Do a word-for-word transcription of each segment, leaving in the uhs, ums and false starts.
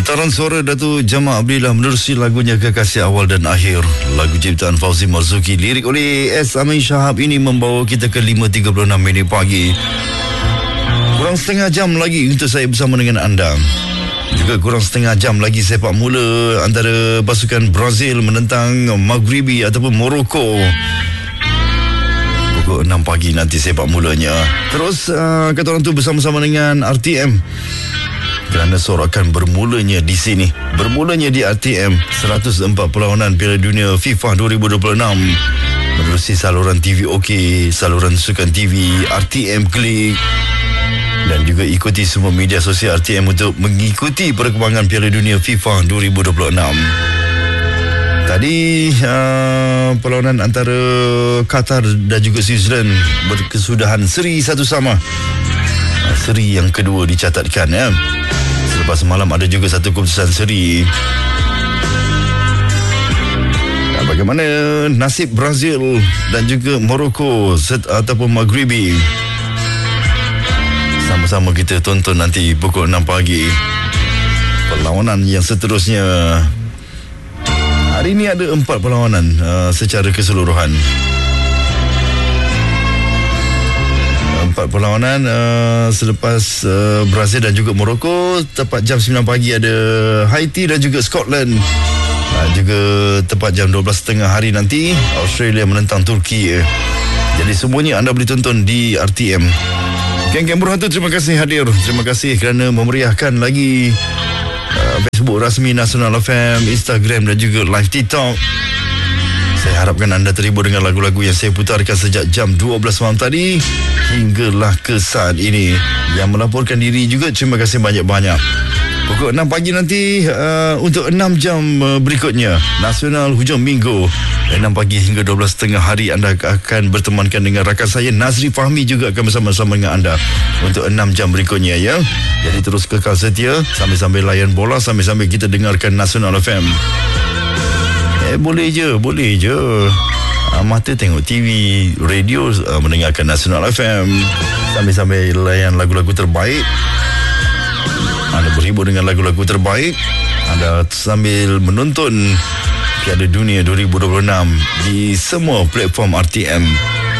Getaran suara Datuk Jamal Abdillah menerusi lagunya Kekasih Awal dan Akhir. Lagu ciptaan Fauzi Marzuki, lirik oleh S. Amin Shahab ini membawa kita ke lima tiga puluh enam minit pagi. Kurang setengah jam lagi untuk saya bersama dengan anda. Juga kurang setengah jam lagi sepak mula antara pasukan Brazil menentang Maghribi ataupun Morocco. Pukul enam pagi nanti sepak mulanya. Terus uh, kata orang tu bersama-sama dengan R T M. Kerana sorakan bermulanya di sini. Bermulanya di R T M seratus empat perlawanan Piala Dunia FIFA dua ribu dua puluh enam. Menerusi saluran T V OK, saluran sukan T V, R T M Klik. Dan juga ikuti semua media sosial R T M untuk mengikuti perkembangan Piala Dunia FIFA dua ribu dua puluh enam. Tadi uh, perlawanan antara Qatar dan juga Switzerland berkesudahan seri satu sama. Uh, seri yang kedua dicatatkan ya. Selepas semalam ada juga satu keputusan seri. Dan bagaimana nasib Brazil dan juga Morocco set, ataupun Maghribi? Sama-sama kita tonton nanti pukul enam pagi. Perlawanan yang seterusnya. Hari ini ada empat perlawanan uh, secara keseluruhan. Empat perlawanan uh, selepas uh, Brazil dan juga Morocco. Tepat jam sembilan pagi ada Haiti dan juga Scotland. uh, Juga tepat jam dua belas tiga puluh hari nanti Australia menentang Turki. Jadi semuanya anda boleh tonton di R T M. Geng-geng berhantu, terima kasih hadir. Terima kasih kerana memeriahkan lagi uh, Facebook rasmi Nasional F M, Instagram dan juga live TikTok. Saya harapkan anda terhibur dengan lagu-lagu yang saya putarkan sejak jam dua belas malam tadi hinggalah ke saat ini. Yang melaporkan diri juga, terima kasih banyak-banyak. Pukul enam pagi nanti uh, untuk enam jam uh, berikutnya Nasional Hujung Minggu enam pagi hingga dua belas tiga puluh hari anda akan bertemankan dengan rakan saya Nazri Fahmi, juga akan bersama-sama dengan anda untuk enam jam berikutnya ya. Jadi terus kekal setia sambil-sambil layan bola, sambil-sambil kita dengarkan Nasional F M. Eh boleh je, boleh je. Uh, mata tengok T V, radio uh, mendengarkan Nasional F M sambil-sambil layan lagu-lagu terbaik. Anda berhibur dengan lagu-lagu terbaik. Anda sambil menonton Piala Dunia dua ribu dua puluh enam di semua platform R T M.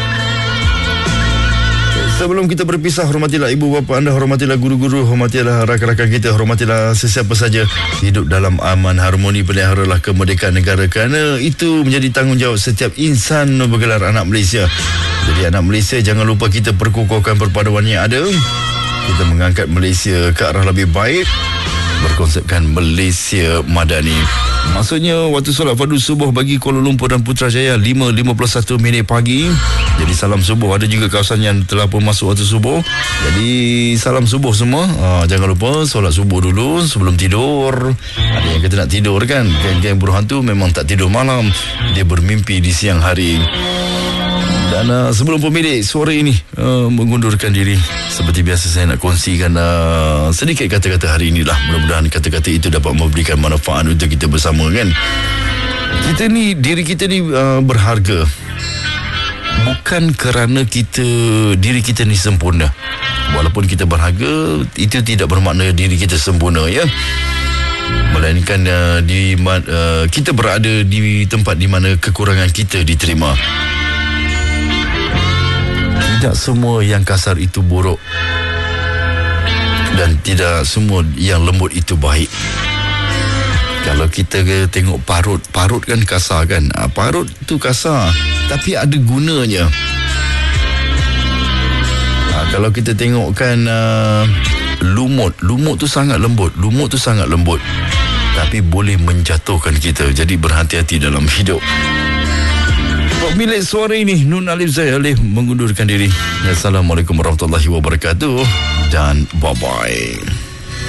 Sebelum kita berpisah, hormatilah ibu bapa anda, hormatilah guru-guru, hormatilah rakan-rakan kita, hormatilah sesiapa saja. Hidup dalam aman harmoni, peliharalah kemerdekaan negara, kerana itu menjadi tanggungjawab setiap insan bergelar anak Malaysia. Jadi anak Malaysia, jangan lupa kita perkukuhkan perpaduan yang ada. Kita mengangkat Malaysia ke arah lebih baik, berkonsepkan Malaysia Madani. Maksudnya waktu solat fardu subuh bagi Kuala Lumpur dan Putrajaya lima lima puluh satu minit pagi. Jadi salam subuh. Ada juga kawasan yang telah pun masuk waktu subuh. Jadi salam subuh semua. ha, Jangan lupa solat subuh dulu sebelum tidur. Ada yang kata nak tidur kan. Geng-geng berhantu memang tak tidur malam, dia bermimpi di siang hari. Dan uh, sebelum pemilik suara ini uh, mengundurkan diri, seperti biasa saya nak kongsikan uh, sedikit kata-kata hari inilah. Mudah-mudahan kata-kata itu dapat memberikan manfaat untuk kita bersama kan. Kita ni, diri kita ni uh, berharga. Bukan kerana kita, diri kita ni sempurna. Walaupun kita berharga, itu tidak bermakna diri kita sempurna ya. Melainkan uh, di, uh, kita berada di tempat di mana kekurangan kita diterima. Tidak semua yang kasar itu buruk, dan tidak semua yang lembut itu baik. Kalau kita tengok parut, parut kan kasar kan. ha, Parut tu kasar, tapi ada gunanya. ha, Kalau kita tengokkan uh, lumut, lumut tu sangat lembut, lumut tu sangat lembut, tapi boleh menjatuhkan kita. Jadi berhati-hati dalam hidup. Pemilik suara ini Nun Alif Zahid Alif mengundurkan diri. Assalamualaikum warahmatullahi wabarakatuh dan bye-bye.